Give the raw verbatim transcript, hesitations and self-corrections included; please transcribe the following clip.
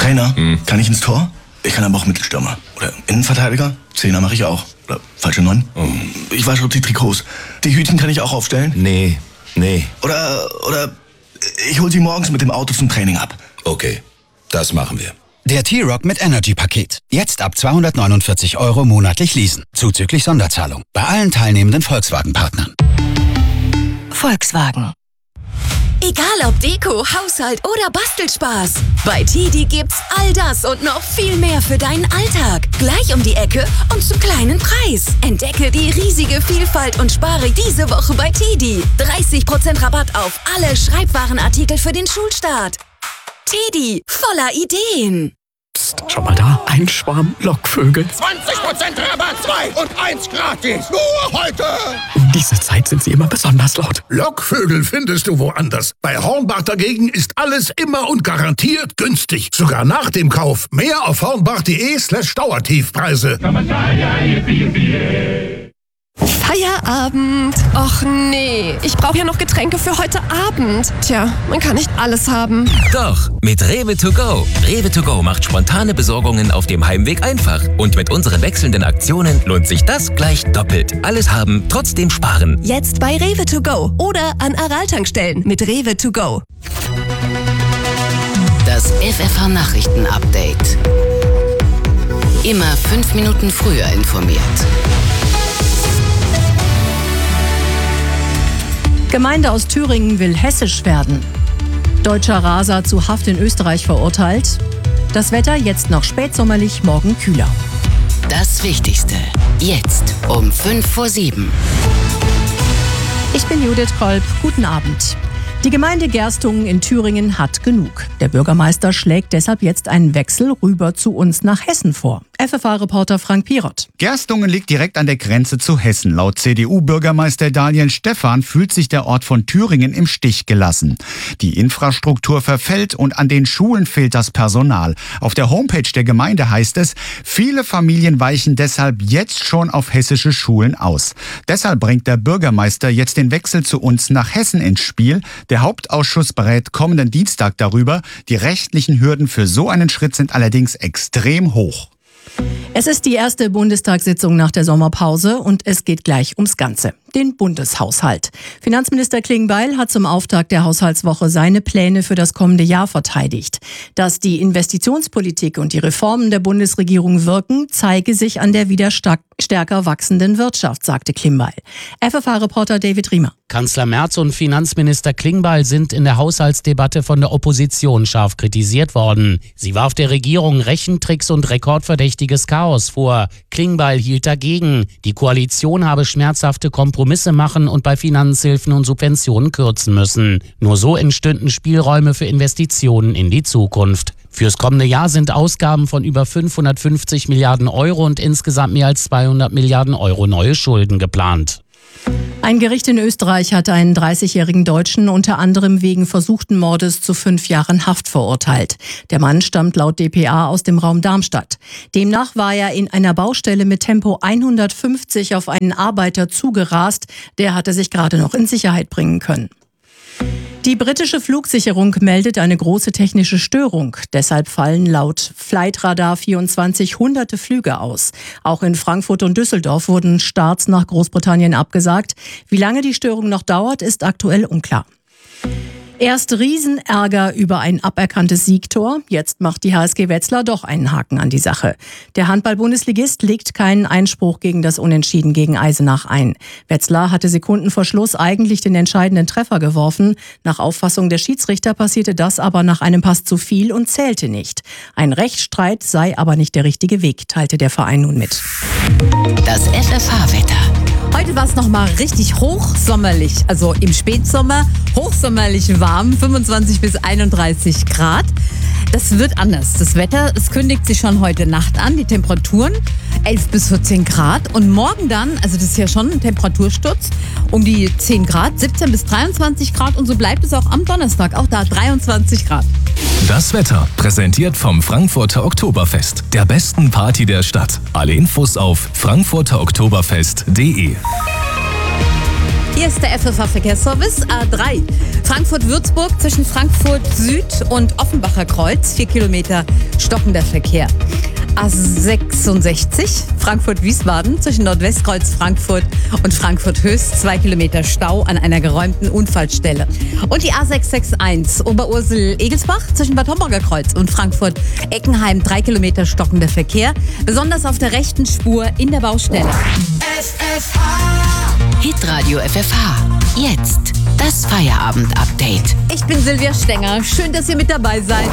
Trainer, Hm. kann ich ins Tor? Ich kann aber auch Mittelstürmer. Oder Innenverteidiger? Zehner mache ich auch. Oder falsche Neun? Oh. Ich wasche auch die Trikots. Die Hütchen kann ich auch aufstellen? Nee, nee. Oder, oder ich hol sie morgens mit dem Auto zum Training ab. Okay, das machen wir. Der T-Rock mit Energy-Paket. Jetzt ab zweihundertneunundvierzig Euro monatlich leasen. Zuzüglich Sonderzahlung. Bei allen teilnehmenden Volkswagen-Partnern. Volkswagen. Egal ob Deko, Haushalt oder Bastelspaß. Bei Tidi gibt's all das und noch viel mehr für deinen Alltag. Gleich um die Ecke und zum kleinen Preis. Entdecke die riesige Vielfalt und spare diese Woche bei Tidi. dreißig Prozent Rabatt auf alle Schreibwarenartikel für den Schulstart. Tidi, voller Ideen. Psst, schau mal da, ein Schwarm Lockvögel. zwanzig Prozent Rabatt, zwei und eins gratis. Nur heute. Um diese Zeit sind sie immer besonders laut. Lockvögel findest du woanders. Bei Hornbach dagegen ist alles immer und garantiert günstig. Sogar nach dem Kauf. Mehr auf hornbach.de slash Dauertiefpreise. Feierabend. Och nee, ich brauche ja noch Getränke für heute Abend. Tja, man kann nicht alles haben. Doch, mit Rewe to go. Rewe to go macht spontane Besorgungen auf dem Heimweg einfach. Und mit unseren wechselnden Aktionen lohnt sich das gleich doppelt. Alles haben, trotzdem sparen. Jetzt bei Rewe to go oder an Aral-Tankstellen mit Rewe to go. Das F F H-Nachrichten-Update. Immer fünf Minuten früher informiert. Gemeinde aus Thüringen will hessisch werden. Deutscher Raser zu Haft in Österreich verurteilt. Das Wetter jetzt noch spätsommerlich, morgen kühler. Das Wichtigste. Jetzt um fünf vor sieben. Ich bin Judith Kolb. Guten Abend. Die Gemeinde Gerstungen in Thüringen hat genug. Der Bürgermeister schlägt deshalb jetzt einen Wechsel rüber zu uns nach Hessen vor. F F H-Reporter Frank Pirot. Gerstungen liegt direkt an der Grenze zu Hessen. Laut C D U-Bürgermeister Daniel Stephan fühlt sich der Ort von Thüringen im Stich gelassen. Die Infrastruktur verfällt und an den Schulen fehlt das Personal. Auf der Homepage der Gemeinde heißt es, viele Familien weichen deshalb jetzt schon auf hessische Schulen aus. Deshalb bringt der Bürgermeister jetzt den Wechsel zu uns nach Hessen ins Spiel. Der Hauptausschuss berät kommenden Dienstag darüber. Die rechtlichen Hürden für so einen Schritt sind allerdings extrem hoch. Es ist die erste Bundestagssitzung nach der Sommerpause und es geht gleich ums Ganze. Den Bundeshaushalt. Finanzminister Klingbeil hat zum Auftakt der Haushaltswoche seine Pläne für das kommende Jahr verteidigt. Dass die Investitionspolitik und die Reformen der Bundesregierung wirken, zeige sich an der wieder stark, stärker wachsenden Wirtschaft, sagte Klingbeil. F F H-Reporter David Riemer. Kanzler Merz und Finanzminister Klingbeil sind in der Haushaltsdebatte von der Opposition scharf kritisiert worden. Sie warf der Regierung Rechentricks und rekordverdächtiges Chaos vor. Klingbeil hielt dagegen. Die Koalition habe schmerzhafte Kompromisse machen und bei Finanzhilfen und Subventionen kürzen müssen. Nur so entstünden Spielräume für Investitionen in die Zukunft. Fürs kommende Jahr sind Ausgaben von über fünfhundertfünfzig Milliarden Euro und insgesamt mehr als zweihundert Milliarden Euro neue Schulden geplant. Ein Gericht in Österreich hat einen dreißigjährigen Deutschen unter anderem wegen versuchten Mordes zu fünf Jahren Haft verurteilt. Der Mann stammt laut D P A aus dem Raum Darmstadt. Demnach war er in einer Baustelle mit Tempo hundertfünfzig auf einen Arbeiter zugerast. Der hatte sich gerade noch in Sicherheit bringen können. Die britische Flugsicherung meldet eine große technische Störung. Deshalb fallen laut Flightradar vierundzwanzig hunderte Flüge aus. Auch in Frankfurt und Düsseldorf wurden Starts nach Großbritannien abgesagt. Wie lange die Störung noch dauert, ist aktuell unklar. Erst Riesenärger über ein aberkanntes Siegtor. Jetzt macht die H S G Wetzlar doch einen Haken an die Sache. Der Handball-Bundesligist legt keinen Einspruch gegen das Unentschieden gegen Eisenach ein. Wetzlar hatte Sekunden vor Schluss eigentlich den entscheidenden Treffer geworfen. Nach Auffassung der Schiedsrichter passierte das aber nach einem Pass zu viel und zählte nicht. Ein Rechtsstreit sei aber nicht der richtige Weg, teilte der Verein nun mit. Das F F H-Wetter. Heute war es nochmal richtig hochsommerlich, also im Spätsommer, hochsommerlich warm, fünfundzwanzig bis einunddreißig Grad. Das wird anders. Das Wetter, es kündigt sich schon heute Nacht an, die Temperaturen elf bis vierzehn Grad und morgen dann, also das ist ja schon ein Temperatursturz, um die zehn Grad, siebzehn bis dreiundzwanzig Grad und so bleibt es auch am Donnerstag, auch da dreiundzwanzig Grad. Das Wetter präsentiert vom Frankfurter Oktoberfest, der besten Party der Stadt. Alle Infos auf frankfurter oktoberfest punkt de. Hier ist der F F H-Verkehrsservice. A drei. Frankfurt-Würzburg zwischen Frankfurt Süd und Offenbacher Kreuz. Vier Kilometer stockender Verkehr. A sechsundsechzig. Frankfurt-Wiesbaden zwischen Nordwestkreuz Frankfurt und Frankfurt-Höchst. Zwei Kilometer Stau an einer geräumten Unfallstelle. Und die A sechs sechs eins. Oberursel-Egelsbach zwischen Bad Homburger Kreuz und Frankfurt-Eckenheim. Drei Kilometer stockender Verkehr. Besonders auf der rechten Spur in der Baustelle. F F H. Hitradio F F H. Jetzt das Feierabend-Update. Ich bin Silvia Stenger. Schön, dass ihr mit dabei seid.